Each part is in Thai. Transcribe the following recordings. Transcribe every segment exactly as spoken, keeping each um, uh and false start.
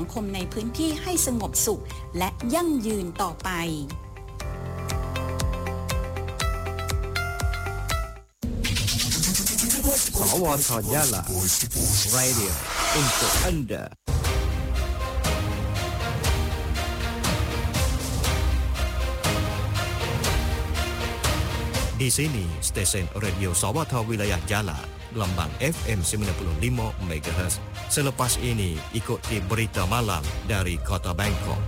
คมในพื้นที่ให้สงบสุขและยั่งยืนต่อไปสวทยะละ Radio untuk Anda Di sini stesen radio Sawata Wilayah Jala gelombang F M sembilan puluh lima megahertz. Selepas ini ikuti berita malam dari Kota Bangkok.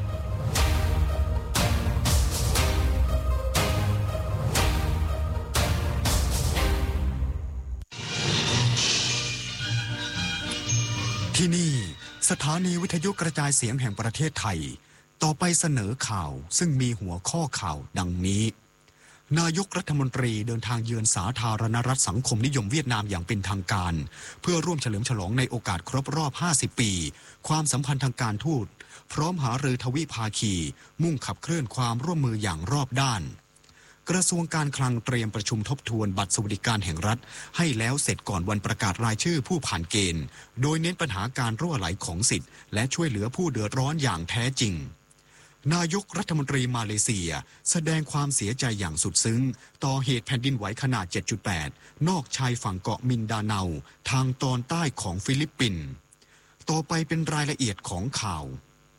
ที่นี่สถานีวิทยุกระจายเสียงแห่งประเทศไทยต่อไปเสนอข่าวซึ่งมีหัวข้อข่าวดังนี้นายกรัฐมนตรีเดินทางเยือนสาธารณรัฐสังคมนิยมเวียดนามอย่างเป็นทางการเพื่อร่วมเฉลิมฉลองในโอกาสครบรอบห้าสิบปีความสัมพันธ์ทางการทูตพร้อมหารือทวิภาคีมุ่งขับเคลื่อนความร่วมมืออย่างรอบด้านกระทรวงการคลังเตรียมประชุมทบทวนบัตรสวัสดิการแห่งรัฐให้แล้วเสร็จก่อนวันประกาศรายชื่อผู้ผ่านเกณฑ์โดยเน้นปัญหาการรั่วไหลของสิทธิ์และช่วยเหลือผู้เดือดร้อนอย่างแท้จริงนายกรัฐมนตรีมาเลเซียแสดงความเสียใจอย่างสุดซึ้งต่อเหตุแผ่นดินไหวขนาด เจ็ดจุดแปด นอกชายฝั่งเกาะมินดาเนาทางตอนใต้ของฟิลิปปินส์ต่อไปเป็นรายละเอียดของข่า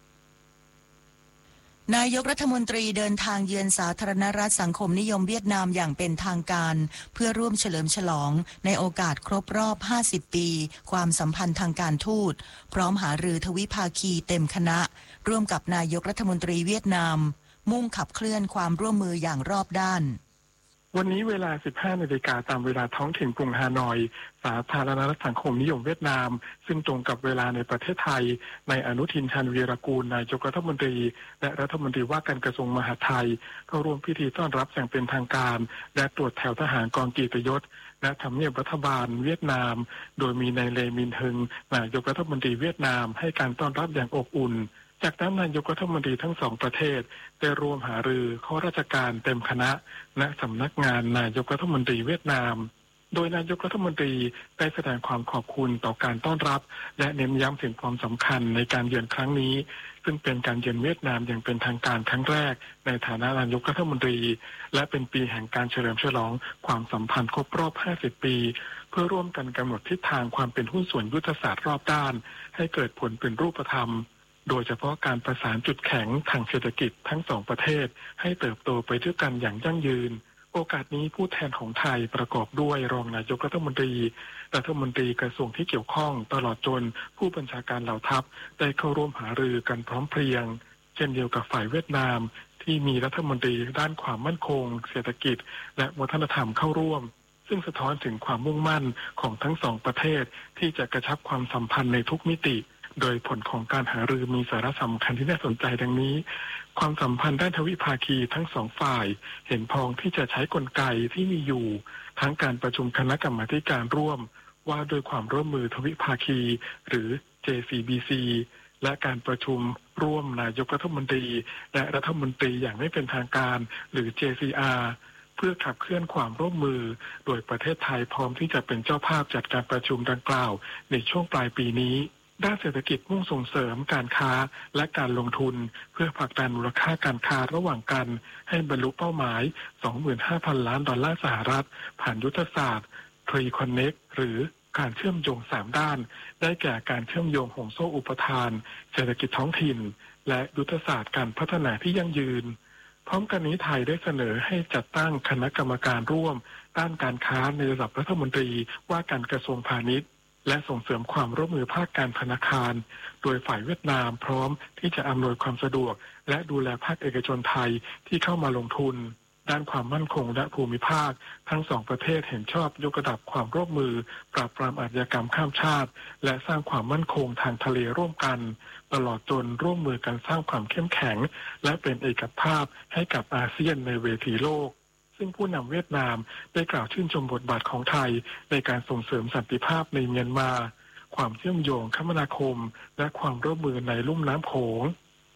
วนายกรัฐมนตรีเดินทางเยือนสาธารณรัฐสังคมนิยมเวียดนามอย่างเป็นทางการเพื่อร่วมเฉลิมฉลองในโอกาสครบรอบห้าสิบปีความสัมพันธ์ทางการทูตพร้อมหารือทวิภาคีเต็มคณะร่วมกับนายกรัฐมนตรีเวียดนามมุ่งขับเคลื่อนความร่วมมืออย่างรอบด้านวันนี้เวลา สิบห้านาฬิกา ตามเวลาท้องถิ่นกรุงฮานอยสาธารณรัฐสังคมนิยมเวียดนามซึ่งตรงกับเวลาในประเทศไทยในอนุทินชาญวีรกูลนายกรัฐมนตรีและรัฐมนตรีว่าการกระทรวงมหาดไทยเข้าร่วมพิธีต้อนรับอย่างเป็นทางการและตรวจแถวทหารกองเกียรติยศและทำเนียบรัฐบาลเวียดนามโดยมีนายเลมินฮึงนายกรัฐมนตรีเวียดนามให้การต้อนรับอย่างอบอุ่นจากนั้นนายกรัฐมนตรีทั้งสองประเทศได้ร่วมหารือข้าราชการเต็มคณะณสำนักงานนายกรัฐมนตรีเวียดนามโดยนายกรัฐมนตรีได้แสดงความขอบคุณต่อการต้อนรับและเน้นย้ำถึงความสำคัญในการเยือนครั้งนี้ซึ่งเป็นการเยือนเวียดนามอย่างเป็นทางการครั้งแรกในฐานะนายกรัฐมนตรีและเป็นปีแห่งการเฉลิมฉลองความสัมพันธ์ครบรอบห้าสิบปีเพื่อร่วมกันกำหนดทิศทางความเป็นหุ้นส่วนยุทธศาสตร์รอบด้านให้เกิดผลเป็นรูปธรรมโดยเฉพาะการประสานจุดแข็งทางเศรษฐกิจทั้งสองประเทศให้เติบโตไปด้วยกันอย่างยั่งยืนโอกาสนี้ผู้แทนของไทยประกอบด้วยรองนายกรัฐมนตรีรัฐมนตรีกระทรวงที่เกี่ยวข้องตลอดจนผู้บัญชาการเหล่าทัพได้เข้าร่วมหารือกันพร้อมเพรียงเช่นเดียวกับฝ่ายเวียดนามที่มีรัฐมนตรีด้านความมั่นคงเศรษฐกิจและวัฒนธรรมเข้าร่วมซึ่งสะท้อนถึงความมุ่งมั่นของทั้งสองประเทศที่จะกระชับความสัมพันธ์ในทุกมิติโดยผลของการหารือมีสาระสำคัญที่น่าสนใจดังนี้ความสัมพันธ์ด้านทวิภาคีทั้งสองฝ่ายเห็นพ้องที่จะใช้กลไกที่มีอยู่ทั้งการประชุมคณะกรรมาการร่วมว่าด้วยความร่วมมือทวิภาคีหรือ เจ ซี บี ซี และการประชุมร่วมนายกรัฐมนตรีและรัฐมนตรีอย่างไม่เป็นทางการหรือ เจ ซี อาร์ เพื่อขับเคลื่อนความร่วมมือโดยประเทศไทยพร้อมที่จะเป็นเจ้าภาพจัดการประชุมดังกล่าวในช่วงปลายปีนี้ด้านเศรษฐกิจมุ่งส่งเสริมการค้าและการลงทุนเพื่อผลักดันมูลค่าการค้าระหว่างกันให้บรรลุเป้าหมาย สองหมื่นห้าพัน ล้านดอลลาร์สหรัฐผ่านยุทธศาสตร์ ทรี คอนเน็กต์ หรือการเชื่อมโยงสามด้านได้แก่การเชื่อมโยงห่วงโซ่อุปทานเศรษฐกิจท้องถิ่นและยุทธศาสตร์การพัฒนาที่ยั่งยืนพร้อมกันนี้ไทยได้เสนอให้จัดตั้งคณะกรรมการร่วมด้านการค้าในระดับรัฐมนตรีว่าการกระทรวงพาณิชย์และส่งเสริมความร่วมมือภาคการธนาคารโดยฝ่ายเวียดนามพร้อมที่จะอำนวยความสะดวกและดูแลภาคเอกชนไทยที่เข้ามาลงทุนด้านความมั่นคงและภูมิภาคทั้งสองประเทศเห็นชอบยกระดับความร่วมมือปราบปรามอาชญากรรมข้ามชาติและสร้างความมั่นคงทางทะเลร่วมกันตลอดจนร่วมมือกันสร้างความเข้มแข็งและเป็นเอกภาพให้กับอาเซียนในเวทีโลกซึ่งผู้นำเวียดนามได้กล่าวชื่นชมบทบาทของไทยในการส่งเสริมสันติภาพในเมียนมาความเชื่อมโยงคมนาคมและความร่วมมือในลุ่มน้ำโขง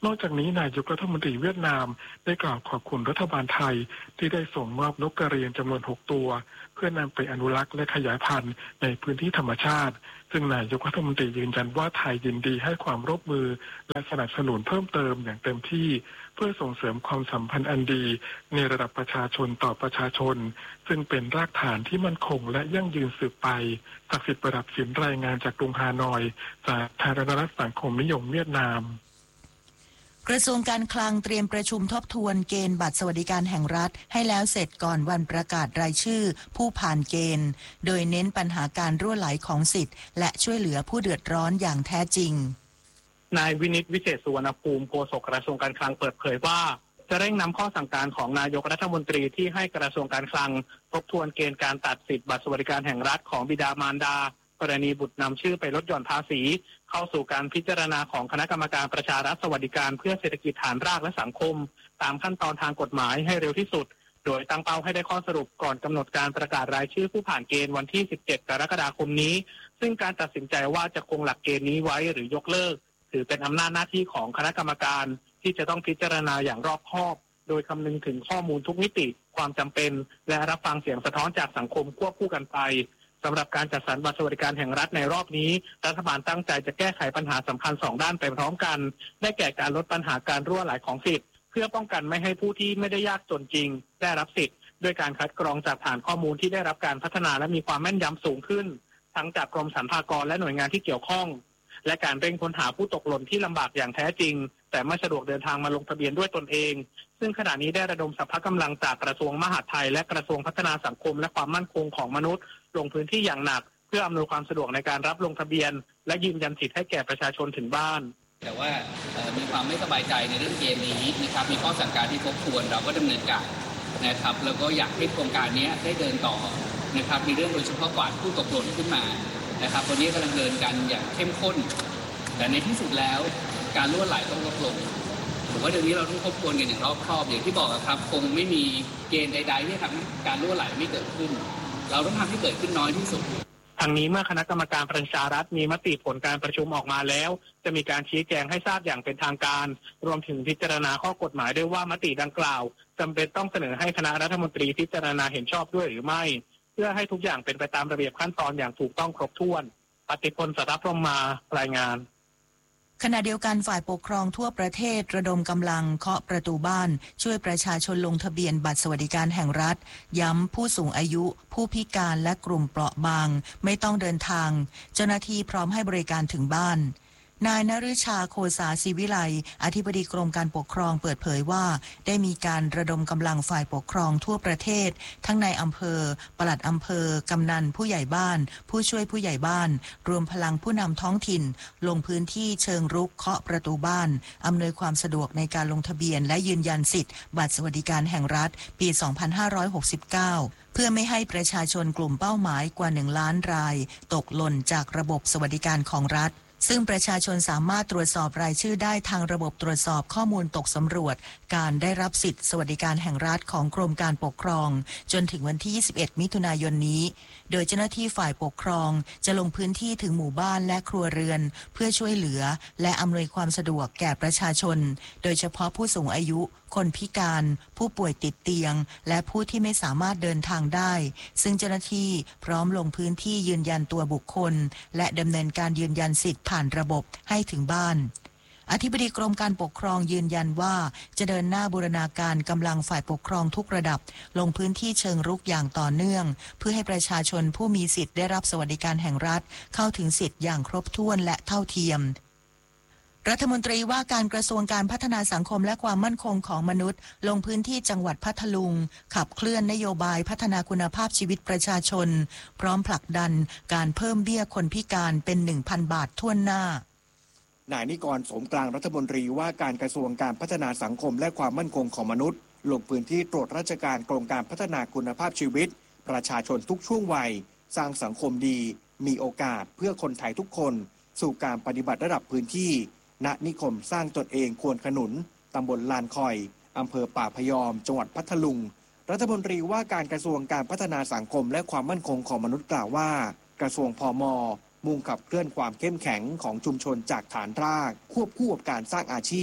นอกจากนี้นายกรัฐมนตรีเวียดนามได้กล่าวขอบคุณรัฐบาลไทยที่ได้ส่งมอบนกกระเรียนจำนวนหกตัวเพื่อนำไปอนุรักษ์และขยายพันธุ์ในพื้นที่ธรรมชาติซึ่งนายกรัฐมนตรียืนยันว่าไทยยินดีให้ความร่วมมือและสนับสนุนเพิ่มเติมอย่างเต็มที่เพื่อส่งเสริมความสัมพันธ์อันดีในระดับประชาชนต่อประชาชนซึ่งเป็นรากฐานที่มั่นคงและยั่งยืนสืบไปศักดิ์สิทธิ์ประดับสินรายงานจากกรุงฮานอยสาธารณรัฐสังคมนิยมเวียดนามกระทรวงการคลังเตรียมประชุมทบทวนเกณฑ์บัตรสวัสดิการแห่งรัฐให้แล้วเสร็จก่อนวันประกาศรายชื่อผู้ผ่านเกณฑ์โดยเน้นปัญหาการรั่วไหลของสิทธิ์และช่วยเหลือผู้เดือดร้อนอย่างแท้จริงนายวินิตวิเศษสุวรรณภูมิโฆษกกระทรวงการคลังเปิดเผยว่าจะเร่งนำข้อสั่งการของนายกรัฐมนตรีที่ให้กระทรวงการคลังทบทวนเกณฑ์การตัดสิทธิ์บัตรสวัสดิการแห่งรัฐของบิดามารดากรณีบุตรนำชื่อไปลดหย่อนภาษีเข้าสู่การพิจารณาของคณะกรรมการประชารัฐสวัสดิการเพื่อเศรษฐกิจฐานรากและสังคมตามขั้นตอนทางกฎหมายให้เร็วที่สุดโดยตั้งเป้าให้ได้ข้อสรุปก่อนกำหนดการประกาศรายชื่อผู้ผ่านเกณฑ์วันที่สิบเจ็ดกรกฎาคมนี้ซึ่งการตัดสินใจว่าจะคงหลักเกณฑ์นี้ไว้หรือยกเลิกถือเป็นอำนาจหน้าที่ของคณะกรรมการที่จะต้องพิจารณาอย่างรอบคอบโดยคำนึงถึงข้อมูลทุกมิติความจำเป็นและรับฟังเสียงสะท้อนจากสังคมควบคู่กันไปสำหรับการจัดสรรบัตรสวัสดิการแห่งรัฐในรอบนี้รัฐบาลตั้งใจจะแก้ไขปัญหาสำคัญสองด้านไปพร้อมกันได้แก่การลดปัญหาการรั่วไหลของสิทธิ์เพื่อป้องกันไม่ให้ผู้ที่ไม่ได้ยากจนจริงได้รับสิทธิ์ด้วยการคัดกรองจากฐานข้อมูลที่ได้รับการพัฒนาและมีความแม่นยำสูงขึ้นทั้งจากกรมสรรพากรและหน่วยงานที่เกี่ยวข้องและการเร่งค้นหาผู้ตกหล่นที่ลำบากอย่างแท้จริงแต่ไม่สะดวกเดินทางมาลงทะเบียนด้วยตนเองซึ่งขณะนี้ได้ระดมสรรพกำลังจากกระทรวงมหาดไทยและกระทรวงพัฒนาสังคมและความมั่นคงของมนุษย์ลงพื้นที่อย่างหนักเพื่ออำนวยความสะดวกในการรับลงทะเบียนและยืนยันสิทธิ์ให้แก่ประชาชนถึงบ้านแต่ว่ามีความไม่สบายใจในเรื่องเกณฑ์นี้นะครับมีข้อสั่งการที่ทบทวนเราก็ดำเนินการนะครับแล้วก็อยากให้โครงการนี้ได้เดินต่อนะครับมีเรื่องโดยเฉพาะกวาดผู้ตกหล่นขึ้นมานะครับวันนี้กำลังเดินกันอย่างเข้มข้นแต่ในที่สุดแล้วการรั่วไหลต้องลดลงผมว่าเดี๋ยวนี้เราต้องทบทวนกันอย่างรอบคอบอย่างที่บอกครับคงไม่มีเกณฑ์ใดๆที่ทำให้การรั่วไหลไม่เกิดขึ้นเราต้องทำให้เกิดขึ้นน้อยที่สุดทางนี้เมื่อคณะกรรมการประชารัฐมีมติผลการประชุมออกมาแล้วจะมีการชี้แจงให้ทราบอย่างเป็นทางการรวมถึงพิจารณาข้อกฎหมายด้วยว่ามติดังกล่าวจำเป็นต้องเสนอให้คณะรัฐมนตรีพิจารณาเห็นชอบด้วยหรือไม่เพื่อให้ทุกอย่างเป็นไปตามระเบียบขั้นตอนอย่างถูกต้องครบถ้วนปฏิพล สัทธพรหมารายงานขณะเดียวกันฝ่ายปกครองทั่วประเทศระดมกำลังเคาะประตูบ้านช่วยประชาชนลงทะเบียนบัตรสวัสดิการแห่งรัฐย้ำผู้สูงอายุผู้พิการและกลุ่มเปราะบางไม่ต้องเดินทางเจ้าหน้าที่พร้อมให้บริการถึงบ้านนายนฤชาโคสาศิวิไลอธิบดีกรมการปกครองเปิดเผยว่าได้มีการระดมกำลังฝ่ายปกครองทั่วประเทศทั้งในอำเภอปลัดอำเภอกำนันผู้ใหญ่บ้านผู้ช่วยผู้ใหญ่บ้านรวมพลังผู้นำท้องถิ่นลงพื้นที่เชิงรุกเคาะประตูบ้านอำนวยความสะดวกในการลงทะเบียนและยืนยันสิทธิ์บัตรสวัสดิการแห่งรัฐปีสองพันห้าร้อยหกสิบเก้าเพื่อไม่ให้ประชาชนกลุ่มเป้าหมายกว่าหนึ่งล้านรายตกหล่นจากระบบสวัสดิการของรัฐซึ่งประชาชนสามารถตรวจสอบรายชื่อได้ทางระบบตรวจสอบข้อมูลตกสำรวจการได้รับสิทธิสวัสดิการแห่งรัฐของกรมการปกครองจนถึงวันที่ยี่สิบเอ็ดมิถุนายนนี้โดยเจ้าหน้าที่ฝ่ายปกครองจะลงพื้นที่ถึงหมู่บ้านและครัวเรือนเพื่อช่วยเหลือและอำนวยความสะดวกแก่ประชาชนโดยเฉพาะผู้สูงอายุคนพิการผู้ป่วยติดเตียงและผู้ที่ไม่สามารถเดินทางได้ซึ่งเจ้าหน้าที่พร้อมลงพื้นที่ยืนยันตัวบุคคลและดำเนินการยืนยันสิทธิ์ผ่านระบบให้ถึงบ้านอธิบดีกรมการปกครองยืนยันว่าจะเดินหน้าบูรณาการกำลังฝ่ายปกครองทุกระดับลงพื้นที่เชิงรุกอย่างต่อเนื่องเพื่อให้ประชาชนผู้มีสิทธิ์ได้รับสวัสดิการแห่งรัฐเข้าถึงสิทธิ์อย่างครบถ้วนและเท่าเทียมรัฐมนตรีว่าการกระทรวงการพัฒนาสังคมและความมั่นคงของมนุษย์ลงพื้นที่จังหวัดพัทลุงขับเคลื่อนนโยบายพัฒนาคุณภาพชีวิตประชาชนพร้อมผลักดันการเพิ่มเบี้ยคนพิการเป็น หนึ่งพัน บาททั่วหน้านายนิกร สมกลางรัฐมนตรีว่าการกระทรวงการพัฒนาสังคมและความมั่นคงของมนุษย์ลงพื้นที่ตรวจราชการโครงการพัฒนาคุณภาพชีวิตประชาชนทุกช่วงวัยสร้างสังคมดีมีโอกาสเพื่อคนไทยทุกคนสู่การปฏิบัติระดับพื้นที่ณนิคมสร้างตนเองควรขนุนตำบลลานคอยอำเภอป่าพยอมจังหวัดพัทลุงรัฐมนตรีว่าการกระทรวงการพัฒนาสังคมและความมั่นคงของมนุษย์กล่าวว่ากระทรวงพม.มุ่งขับเคลื่อนความเข้มแข็งของชุมชนจากฐานรากควบคู่กับการสร้างอาชีพ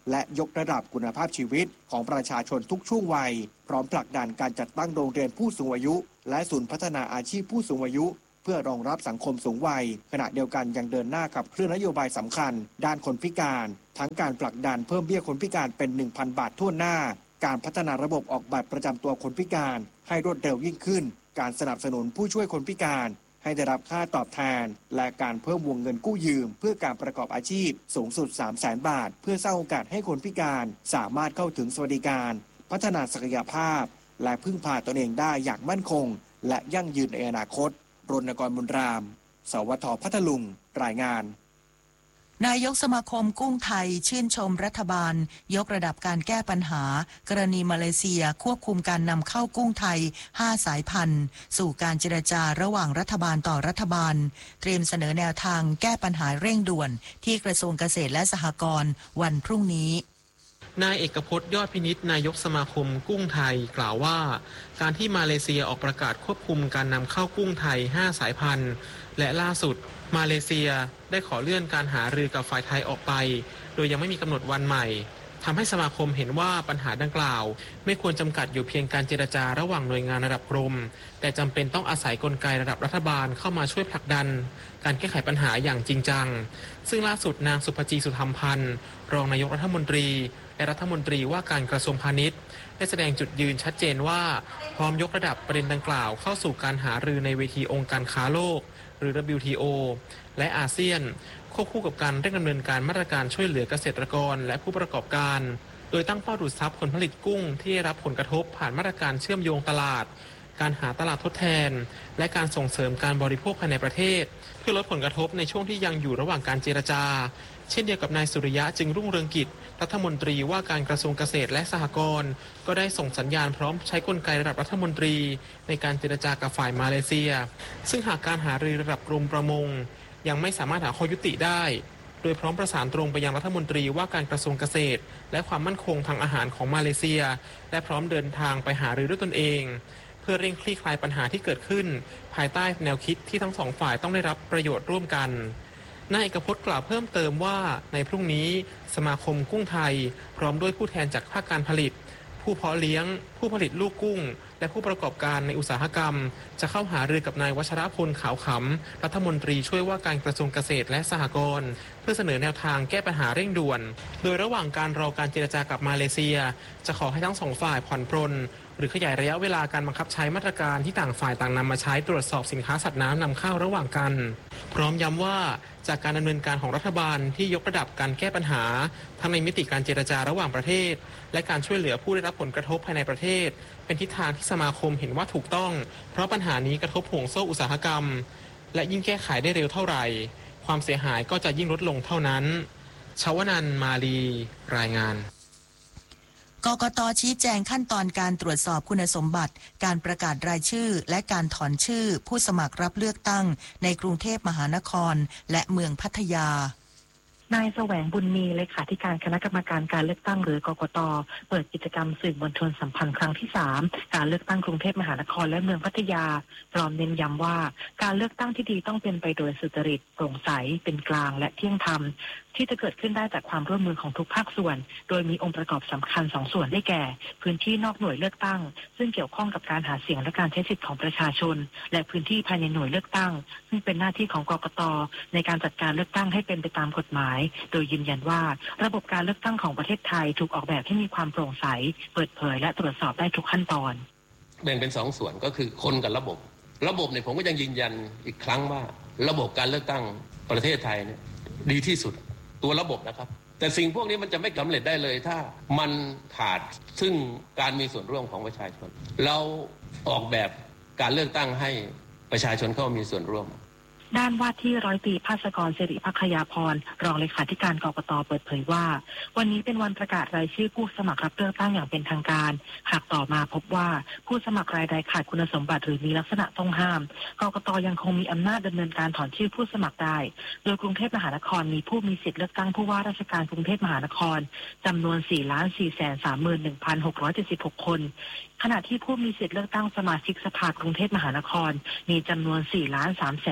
และยกระดับคุณภาพชีวิตของประชาชนทุกช่วงวัยพร้อมผลักดันการจัดตั้งโรงเรียนผู้สูงอายุและศูนย์พัฒนาอาชีพผู้สูงอายุเพื่อรองรับสังคมสูงวัยขณะเดียวกันยังเดินหน้ากับเครื่องนโยบายสำคัญด้านคนพิการทั้งการผลักดันเพิ่มเบี้ยคนพิการเป็น หนึ่งพัน บาททั่วหน้าการพัฒนาระบบออกบัตรประจำตัวคนพิการให้รวดเร็วยิ่งขึ้นการสนับสนุนผู้ช่วยคนพิการให้ได้รับค่าตอบแทนและการเพิ่มวงเงินกู้ยืมเพื่อการประกอบอาชีพสูงสุด สามแสน บาทเพื่อสร้างโอกาสให้คนพิการสามารถเข้าถึงสวัสดิการพัฒนาศักยภาพและพึ่งพาตนเองได้อย่างมั่นคงและยั่งยืนในอนาคตรณกรบุญรามสวท.พัทลุงรายงานนายกสมาคมกุ้งไทยชื่นชมรัฐบาลยกระดับการแก้ปัญหากรณีมาเลเซียควบคุมการนำเข้ากุ้งไทยห้าสายพันธุ์สู่การเจรจาระหว่างรัฐบาลต่อรัฐบาลเตรียมเสนอแนวทางแก้ปัญหาเร่งด่วนที่กระทรวงเกษตรและสหกรณ์วันพรุ่งนี้นายเอกพจน์ยอดพินิจนายกสมาคมกุ้งไทยกล่าวว่าการที่มาเลเซียออกประกาศควบคุมการนำเข้ากุ้งไทยห้าสายพันธุ์และล่าสุดมาเลเซียได้ขอเลื่อนการหารือกับฝ่ายไทยออกไปโดยยังไม่มีกำหนดวันใหม่ทำให้สมาคมเห็นว่าปัญหาดังกล่าวไม่ควรจำกัดอยู่เพียงการเจรจาระหว่างหน่วยงานระดับกรมแต่จำเป็นต้องอาศัยกลไกระดับรัฐบาลเข้ามาช่วยผลักดันการแก้ไขปัญหาอย่างจริงจังซึ่งล่าสุดนางสุภจีสุธรรมพันธ์รองนายกรัฐมนตรีและรัฐมนตรีว่าการกระทรวงพาณิชย์ได้แสดงจุดยืนชัดเจนว่าพร้อมยกระดับประเด็นดังกล่าวเข้าสู่การหารือในเวทีองค์การค้าโลกหรือ ดับเบิลยู ที โอ และอาเซียนควบคู่กับการเร่งดำเนินการมาตรการช่วยเหลือเกษตรกรและผู้ประกอบการโดยตั้งเป้าดูดซับผลผลิตกุ้งที่ได้รับผลกระทบผ่านมาตรการเชื่อมโยงตลาดการหาตลาดทดแทนและการส่งเสริมการบริโภคภายในประเทศเพื่อลดผลกระทบในช่วงที่ยังอยู่ระหว่างการเจรจาเช่นเดียวกับนายสุริยะจึงรุ่งเรืองกิจรัฐมนตรีว่าการกระทรวงเกษตรและสหกรณ์ก็ได้ส่งสัญญาณพร้อมใช้กลไกระดับรัฐมนตรีในการเจรจากับฝ่ายมาเลเซียซึ่งหากการหารือระดับกรมประมงยังไม่สามารถหาข้อยุติได้โดยพร้อมประสานตรงไปยังรัฐมนตรีว่าการกระทรวงเกษตรและความมั่นคงทางอาหารของมาเลเซียและพร้อมเดินทางไปหารือด้วยตนเองเพื่อเร่งคลี่คลายปัญหาที่เกิดขึ้นภายใต้แนวคิดที่ทั้งสองฝ่ายต้องได้รับประโยชน์ร่วมกันนายเอกพจน์กล่าวเพิ่มเติมว่าในพรุ่งนี้สมาคมกุ้งไทยพร้อมด้วยผู้แทนจากภาคการผลิตผู้เพาะเลี้ยงผู้ผลิตลูกกุ้งและผู้ประกอบการในอุตสาหกรรมจะเข้าหารือกับนายวัชรพลขาวขำรัฐมนตรีช่วยว่าการกระทรวงเกษตรและสหกรณ์เพื่อเสนอแนวทางแก้ปัญหาเร่งด่วนโดยระหว่างการรอการเจรจากับมาเลเซียจะขอให้ทั้งสองฝ่ายผ่อนปรนหรือขยายระยะเวลาการบังคับใช้มาตรการที่ต่างฝ่ายต่างนำมาใช้ตรวจสอบสินค้าสัตว์น้ำนำเข้าระหว่างกันพร้อมย้ำว่าจากการดำเนินการของรัฐบาลที่ยกระดับการแก้ปัญหาทั้งในมิติการเจรจาระหว่างประเทศและการช่วยเหลือผู้ได้รับผลกระทบภายในประเทศเป็นทิศทางที่สมาคมเห็นว่าถูกต้องเพราะปัญหานี้กระทบห่วงโซ่อุตสาหกรรมและยิ่งแก้ไขได้เร็วเท่าไหร่ความเสียหายก็จะยิ่งลดลงเท่านั้นชวนันท์มาลีรายงานกกต.ชี้แจงขั้นตอนการตรวจสอบคุณสมบัติการประกาศรายชื่อและการถอนชื่อผู้สมัครรับเลือกตั้งในกรุงเทพมหานครและเมืองพัทยานายแสวงบุญมีเลขาธิการคณะกรรมการการเลือกตั้งหรือกกต.เปิดกิจกรรมสื่อมวลชนสัมพันธ์ครั้งที่สามการเลือกตั้งกรุงเทพมหานครและเมืองพัทยาพร้อมเน้นย้ำว่าการเลือกตั้งที่ดีต้องเป็นไปโดยสุจริตโปร่งใสเป็นกลางและเที่ยงธรรมที่จะเกิดขึ้นได้จากความร่วมมือของทุกภาคส่วนโดยมีองค์ประกอบสำคัญสองส่วนได้แก่พื้นที่นอกหน่วยเลือกตั้งซึ่งเกี่ยวข้องกับการหาเสียงและการใช้สิทธิของประชาชนและพื้นที่ภายในหน่วยเลือกตั้งซึ่งเป็นหน้าที่ของกกต.ในการจัดการเลือกตั้งให้เป็นไปตามกฎหมายโดยยืนยันว่าระบบการเลือกตั้งของประเทศไทยถูกออกแบบให้มีความโปร่งใสเปิดเผยและตรวจสอบได้ทุกขั้นตอนแบ่งเป็นสองส่วนก็คือคนกับระบบระบบเนี่ยผมก็ยังยืนยันอีกครั้งว่าระบบการเลือกตั้งประเทศไทยเนี่ยดีที่สุดตัวระบบนะครับแต่สิ่งพวกนี้มันจะไม่สำเร็จได้เลยถ้ามันขาดซึ่งการมีส่วนร่วมของประชาชนเราออกแบบการเลือกตั้งให้ประชาชนเข้ามีส่วนร่วมด้านว่าที่ร้อยตรีภาสกรสิริภัคยาพรรองเลขาธิการกกต.เปิดเผยว่าวันนี้เป็นวันประกาศรายชื่อผู้สมัครรับเลือกตั้งอย่างเป็นทางการหากต่อมาพบว่าผู้สมัครรายใดขาดคุณสมบัติหรือมีลักษณะต้องห้ามกกต.ยังคงมีอำนาจดำเนินการถอนชื่อผู้สมัครได้โดยกรุงเทพมหานครมีผู้มีสิทธิเลือกตั้งผู้ว่าราชการกรุงเทพมหานครจำนวน สี่ล้านสี่แสนสามหมื่นหนึ่งพันหกร้อยเจ็ดสิบหก คนขณะที่ผู้มีสิทธิเลือกตั้งสมาชิกสภากรุงเทพมหานครมีจำนวน สี่ล้านสามแสนแปดหมื่น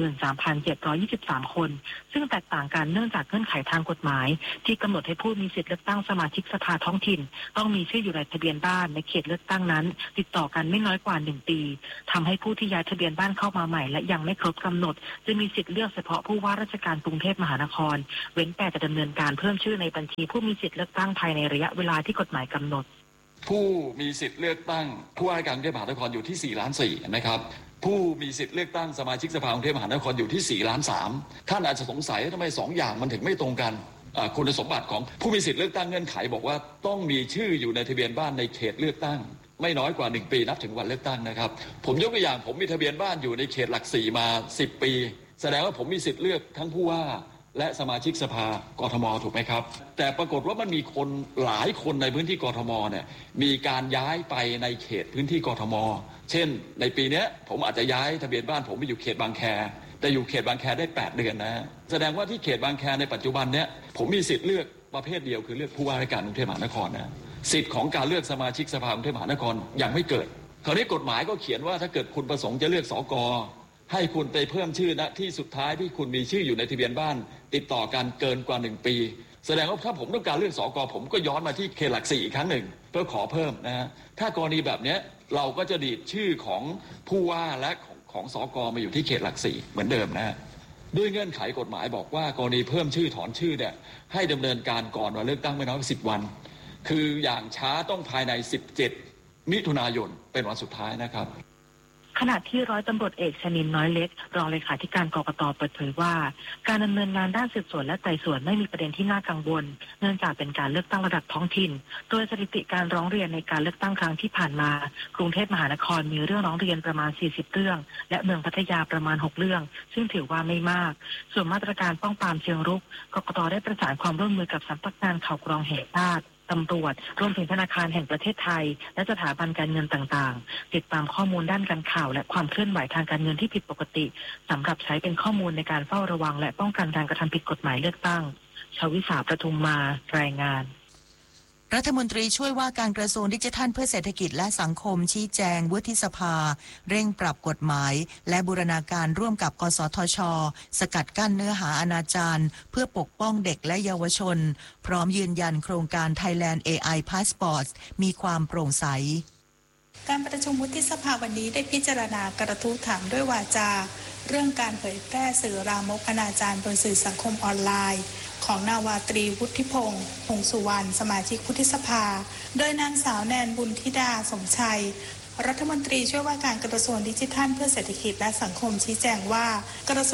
มื่นสามพันเจ็ดร้อยยี่สิบสาม คนซึ่งแตกต่างกันเนื่องจากเงื่อนไขทางกฎหมายที่กำหนดให้ผู้มีสิทธิ์เลือกตั้งสมาชิกสภาท้องถิ่นต้องมีชื่ออยู่ในทะเบียนบ้านในเขตเลือกตั้งนั้นติดต่อกันไม่น้อยกว่าหนึ่งปีทำให้ผู้ที่ย้ายทะเบียนบ้านเข้ามาใหม่และยังไม่ครบกำหนดจะมีสิทธิ์เลือกเฉพาะผู้ว่าราชการกรุงเทพมหานครเว้นแต่จะดำเนินการเพิ่มชื่อในบัญชีผู้มีสิทธิ์เลือกตั้งภายในระยะเวลาที่กฎหมายกำหนดผู้มีสิทธิ์เลือกตั้งผู้ว่าราชการกรุงเทพมหานครอยู่ที่สี่ล้านสี่นะครับผู้มีสิทธิ์เลือกตั้งสมาชิกสภากรุงเทพมหานครอยู่ที่สี่ล้านสามท่านอาจจะสงสัยทำไมสองอย่างมันถึงไม่ตรงกันคุณสมบัติของผู้มีสิทธิ์เลือกตั้งเงื่อนไขบอกว่าต้องมีชื่ออยู่ในทะเบียนบ้านในเขตเลือกตั้งไม่น้อยกว่าหนึ่งปีนับถึงวันเลือกตั้งนะครับผมยกตัวอย่างผมมีทะเบียนบ้านอยู่ในเขตหลักสี่มาสิบปีแสดงว่าผมมีสิทธิ์เลือกทั้งผู้ว่าและสมาชิกสภากทมถูกไหมครับแต่ปรากฏว่ามันมีคนหลายคนในพื้นที่กทมเนี่ยมีการย้ายไปในเขตพื้นที่กทมเช่นในปีนี้ผมอาจจะย้ายทะเบียนบ้านผมไปอยู่เขตบางแคแต่อยู่เขตบางแคได้แปดเดือนนะแสดงว่าที่เขตบางแคในปัจจุบันเนี้ยผมมีสิทธิ์เลือกประเภทเดียวคือเลือกผู้ว่าราชการกรุงเทพมหานครนะสิทธิ์ของการเลือกสมาชิกสภากรุงเทพมหานครยังไม่เกิดคราวนี้กฎหมายก็เขียนว่าถ้าเกิดคุณประสงค์จะเลือกสกให้คุณไปเพิ่มชื่อณที่สุดท้ายที่คุณมีชื่ออยู่ในทะเบียนบ้านติดต่อกันเกินกว่าหนึ่งปีแสดงว่าถ้าผมต้องการเลือกสกผมก็ย้อนมาที่เขตหลักสี่อีกครั้งหนึ่งเพื่อขอเพิ่มนะฮะถ้ากรณีแบบนี้เราก็จะดีดชื่อของผู้ว่าและของของสกมาอยู่ที่เขตหลักสี่เหมือนเดิมนะฮะด้วยเงื่อนไขกฎหมายบอกว่ากรณีเพิ่มชื่อถอนชื่อเนี่ยให้ดำเนินการก่อนวันเลือกตั้งไม่น้อยกว่าสิบวันคืออย่างช้าต้องภายในสิบเจ็ดมิถุนายนเป็นวันสุดท้ายนะครับขณะที่ร้อยตำรวจเอกชนินน้อยเล็กรองเลขาธิการกกต.เปิดเผยว่าการดำเนินงานด้านสืบสวนและไต่สวนไม่มีประเด็นที่น่ากังวลเนื่องจากเป็นการเลือกตั้งระดับท้องถิ่นโดยสถิติการร้องเรียนในการเลือกตั้งครั้งที่ผ่านมากรุงเทพมหานครมีเรื่องร้องเรียนประมาณสี่สิบเรื่องและเมืองพัทยาประมาณหกเรื่องซึ่งถือว่าไม่มากส่วนมาตรการป้องปรามเชิงรุกกกต.ได้ประสานความร่วมมือกับสำนักงานข่าวกรองแห่งชาติตำรวจรวมถึงธนาคารแห่งประเทศไทยและสถาบันการเงินต่างๆติดตามข้อมูลด้านการข่าวและความเคลื่อนไหวทางการเงินที่ผิดปกติสำหรับใช้เป็นข้อมูลในการเฝ้าระวังและป้องกันการกระทำผิดกฎหมายเลือกตั้งชวิสาประทุมมารายงานรัฐมนตรีช่วยว่าการกระทรวงดิจิทัลเพื่อเศรษฐกิจและสังคมชี้แจงวุฒิสภาเร่งปรับกฎหมายและบูรณาการร่วมกับกสทช.สกัดกั้นเนื้อหาอนาจารเพื่อปกป้องเด็กและเยาวชนพร้อมยืนยันโครงการ Thailand เอ ไอ Passport มีความโปร่งใสการประชุมวุฒิสภาวันนี้ได้พิจารณากระทู้ถามด้วยวาจาเรื่องการเผยแพร่สื่อรามกอนาจารบนสื่อสังคมออนไลน์ของนาวาตรีวุฒิพงษ์พงษ์สุวรรณสมาชิกวุฒิสภาโดยนางสาวแนนบุญธิดาสมชัยรัฐมนตรีช่วยว่าการกระทรวงดิจิทัลเพื่อเศรษฐกิจและสังคมชี้แจงว่ากระทรวง